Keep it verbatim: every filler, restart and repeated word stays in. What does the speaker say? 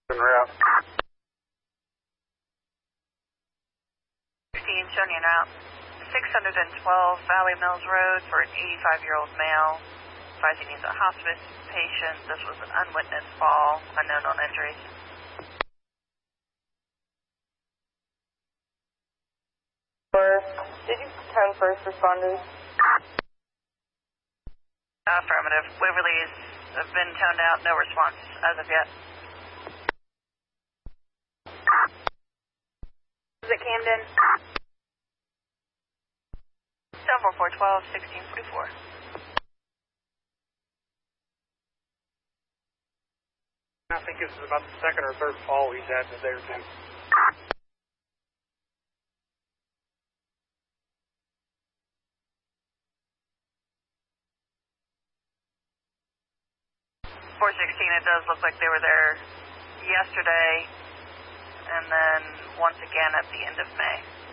En route. fifteen, showing you route. six hundred twelve Valley Mills Road for an eighty-five-year-old male. Advising he's a hospice patient. This was an unwitnessed fall, unknown on injuries. Did you tone first responders? Affirmative. Waverly's have been toned out. No response as of yet. Is it Camden? seven four one two, sixteen forty-four. I think this is about the second or third fall he's had in a day or two. four sixteen, it does look like they were there yesterday, and then once again at the end of May.